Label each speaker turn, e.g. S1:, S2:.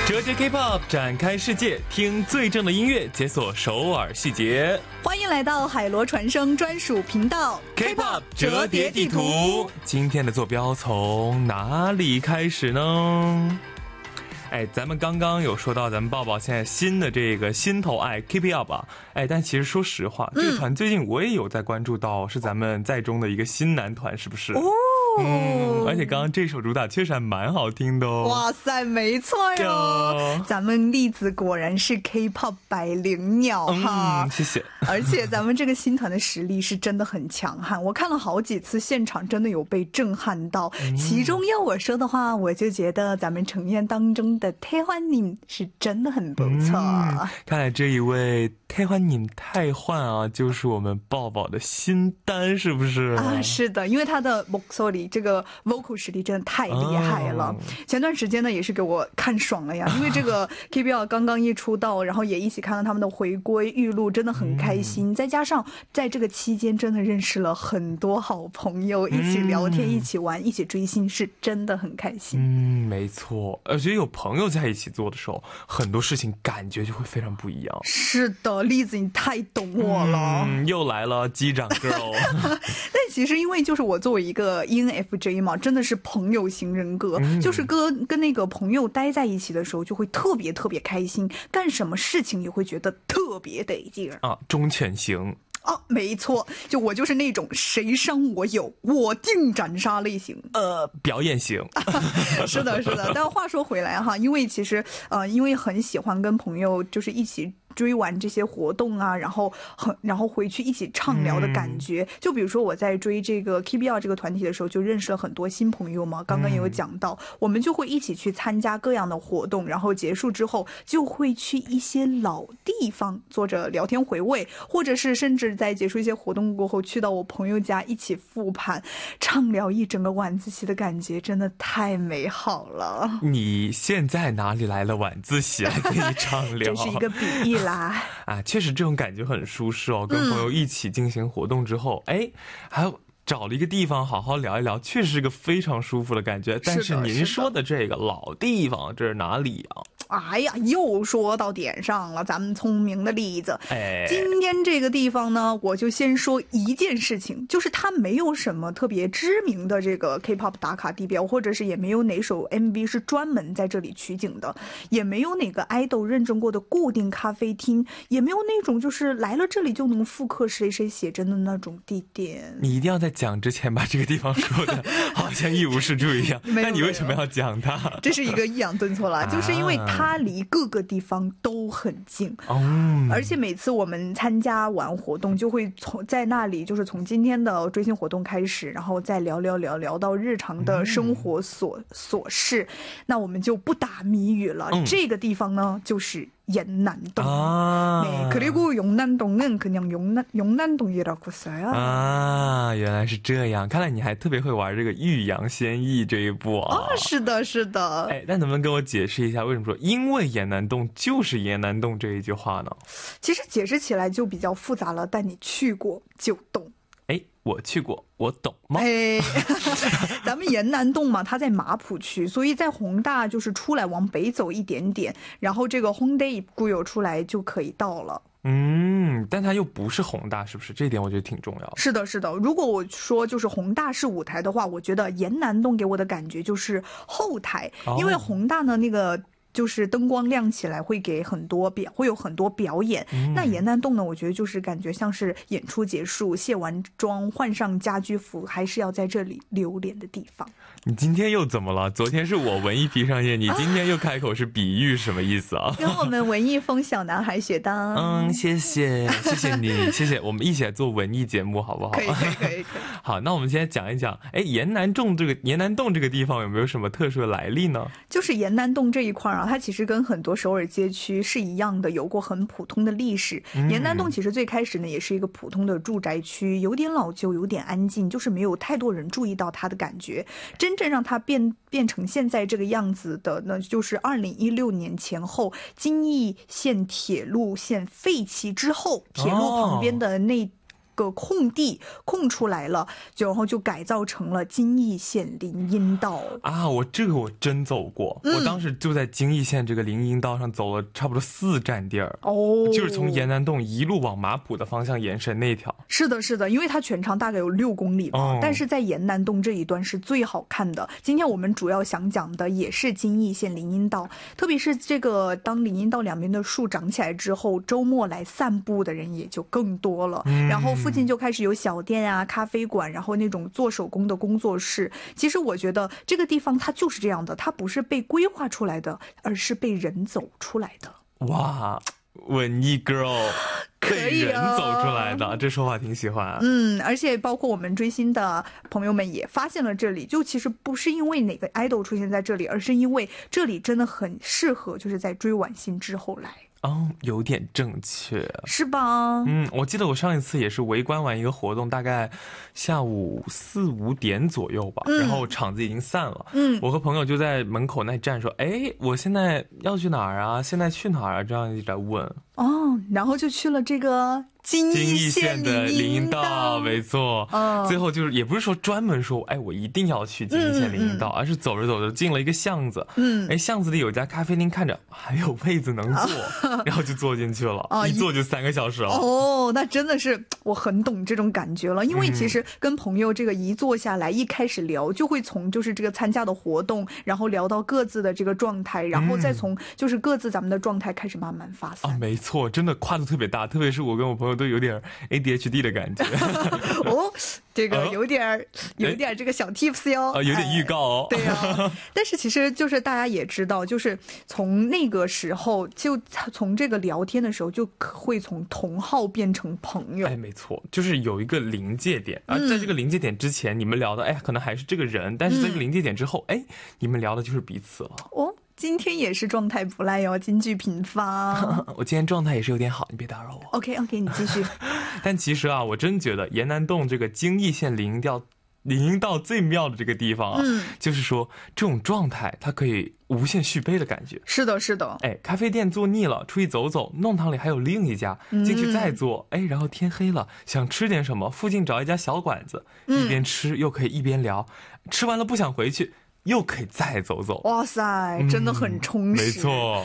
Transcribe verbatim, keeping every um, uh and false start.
S1: 折叠 K-pop 展开世界，听最正的音乐，解锁首尔细节。
S2: 欢迎来到海螺传声专属频道
S1: K-pop 折叠地图。今天的坐标从哪里开始呢？哎，咱们刚刚有说到咱们抱抱现在新的这个心头爱 Keep It Up 啊，哎，但其实说实话，这个团最近我也有在关注到，是咱们在中的一个新男团，是不是？哦。嗯，而且刚刚这首主打确实还蛮好听的哦。
S2: 哇塞，没错哟，咱们栗子果然是 K-pop 百灵鸟哈、
S1: 嗯，谢谢。
S2: 而且咱们这个新团的实力是真的很强悍，我看了好几次现场，真的有被震撼到。嗯、其中要我说的话，我就觉得咱们成员当中的태환님是真的很不错。
S1: 嗯、看来这一位태환님太焕啊，就是我们抱抱的新单，是不是？
S2: 啊，是的，因为他的목소리这个 vocal 实力真的太厉害了、哦、前段时间呢也是给我看爽了呀，因为这个 K B L 刚刚一出道，然后也一起看到他们的回归预录，真的很开心、嗯、再加上在这个期间真的认识了很多好朋友，一起聊天、嗯、一起玩，一起追星，是真的很开心。
S1: 嗯，没错，而且有朋友在一起做的时候，很多事情感觉就会非常不一样。
S2: 是的，栗子你太懂我了、
S1: 嗯、又来了机长 girl
S2: 但其实因为就是我作为一个 E N F J 嘛，真的是朋友型人格、嗯、就是跟跟那个朋友待在一起的时候就会特别特别开心，干什么事情也会觉得特别得劲
S1: 啊，忠犬型
S2: 啊，没错，就我就是那种谁伤我有我定斩杀类型，
S1: 呃，表演型
S2: 是的是的。但话说回来哈，因为其实呃，因为很喜欢跟朋友就是一起追完这些活动啊，然后很然后回去一起畅聊的感觉、嗯、就比如说我在追这个 K B L 这个团体的时候，就认识了很多新朋友嘛，刚刚也有讲到、嗯、我们就会一起去参加各样的活动，然后结束之后就会去一些老地方坐着聊天回味，或者是甚至在结束一些活动过后去到我朋友家一起复盘畅聊一整个晚自习的感觉真的太美好了。
S1: 你现在哪里来了晚自习来跟你畅聊？
S2: 这是一个比喻啦
S1: 啊，确实这种感觉很舒适哦，跟朋友一起进行活动之后、嗯、哎，还有找了一个地方好好聊一聊，确实是个非常舒服的感觉。但是您说的这个老地方，这是哪里啊？
S2: 哎呀，又说到点上了，咱们聪明的栗子。哎，今天这个地方呢，我就先说一件事情，就是它没有什么特别知名的这个 K-pop 打卡地标，或者是也没有哪首 M V 是专门在这里取景的，也没有哪个 idol 认证过的固定咖啡厅，也没有那种就是来了这里就能复刻谁谁写真的那种地点。
S1: 你一定要在讲之前把这个地方说的好像一无是处一样，那你为什么要讲它？
S2: 这是一个抑扬顿挫啦，就是因为它它离各个地方都很近、哦、而且每次我们参加完活动就会从在那里就是从今天的追星活动开始，然后再聊聊聊聊到日常的生活琐、嗯、琐事，那我们就不打谜语了、嗯、这个地方呢就是연남동. 아. 네, 그리고 용난동은 그냥 용난 용난동이라고 써요.
S1: 啊，原来是这样，看来你还特别会玩这个欲扬先抑这一步啊。
S2: 哦，是的，是的。
S1: 哎，那能不能跟我解释一下，为什么说因为延南洞就是延南洞这一句话呢？
S2: 其实解释起来就比较复杂了，但你去过就懂。
S1: 哎，我去过，我懂吗？
S2: 哎，咱们延南洞嘛，它在马浦区，所以在弘大就是出来往北走一点点，然后这个홍대 입구요出来就可以到了。
S1: 嗯，但它又不是弘大，是不是？这一点我觉得挺重要的。
S2: 是的，是的。如果我说就是弘大是舞台的话，我觉得延南洞给我的感觉就是后台，哦、因为弘大呢那个。就是灯光亮起来会给很多表会有很多表演、嗯、那延南洞呢我觉得就是感觉像是演出结束卸完妆换上家居服还是要在这里留连的地方。
S1: 你今天又怎么了？昨天是我文艺皮上线，你今天又开口是比喻，什么意思啊？
S2: 跟我们文艺风小男孩学的。
S1: 嗯，谢谢谢谢你谢谢，我们一起来做文艺节目好不好？
S2: 可以可以可以可以。
S1: 好，那我们现在讲一讲，哎，延南洞这个延南洞这个地方有没有什么特殊的来历呢？
S2: 就是延南洞这一块啊，它其实跟很多首尔街区是一样的，有过很普通的历史。延南洞其实最开始呢也是一个普通的住宅区，有点老旧有点安静，就是没有太多人注意到它的感觉。真正让它变变成现在这个样子的呢，就是二零一六年前后京义线铁路线废弃之后，铁路旁边的那个空地空出来了，就然后就改造成了金义县林荫道
S1: 啊。我这个我真走过、嗯、我当时就在金义县这个林荫道上走了差不多四站地儿
S2: 哦，
S1: 就是从延南洞一路往马浦的方向延伸那条。
S2: 是的是的，因为它全长大概有六公里嘛、哦、但是在延南洞这一段是最好看的。今天我们主要想讲的也是金义县林荫道，特别是这个当林荫道两边的树长起来之后，周末来散步的人也就更多了、嗯、然后附近就开始有小店啊、咖啡馆，然后那种做手工的工作室。其实我觉得这个地方它就是这样的，它不是被规划出来的，而是被人走出来的。
S1: 哇，文艺 girl 被人走出来的、啊、这说法挺喜欢、啊、
S2: 嗯，而且包括我们追星的朋友们也发现了这里，就其实不是因为哪个 idol 出现在这里，而是因为这里真的很适合就是在追完星之后来。
S1: 哦，有点正确，
S2: 是吧？
S1: 嗯，我记得我上一次也是围观完一个活动，大概下午四五点左右吧、嗯、然后场子已经散了，嗯，我和朋友就在门口那站说，哎，我现在要去哪儿啊？现在去哪儿啊？这样一直在问。
S2: 哦，然后就去了这个金义县
S1: 的林荫道，没错。哦，最后就是也不是说专门说，哎，我一定要去金义县林荫道、嗯嗯，而是走着走着进了一个巷子，嗯，哎，巷子里有家咖啡厅，看着还有位子能坐，哦、然后就坐进去了，哦、一坐就三个小时了。
S2: 哦，那真的是我很懂这种感觉了，因为其实跟朋友这个一坐下来，一开始聊就会从就是这个参加的活动，然后聊到各自的这个状态，然后再从就是各自咱们的状态开始慢慢发散。
S1: 啊、嗯，没错，真的跨度特别大，特别是我跟我朋友都有点 A D H D 的感觉。
S2: 哦，这个有点有点这个小 tips 哟，
S1: 啊，有点预告哦。
S2: 对呀、啊，但是其实就是大家也知道，就是从那个时候，就从这个聊天的时候，就会从同好变成朋友。
S1: 哎，没错，就是有一个临界点，而在这个临界点之前，嗯、你们聊的哎，可能还是这个人，但是在这个临界点之后，嗯、哎，你们聊的就是彼此了。
S2: 哦。今天也是状态不赖哟，金句频发。
S1: 我今天状态也是有点好，你别打扰我。
S2: OK OK， 你继续。
S1: 但其实啊，我真觉得延南洞这个金义县林荫道林荫道最妙的这个地方啊，嗯，就是说这种状态它可以无限续杯的感觉。
S2: 是的，是的。
S1: 哎，咖啡店坐腻了，出去走走，弄堂里还有另一家，进去再坐。嗯、哎，然后天黑了，想吃点什么，附近找一家小馆子，嗯、一边吃又可以一边聊，吃完了不想回去。又可以再走走，
S2: 哇塞，真的很充实、嗯、
S1: 没错。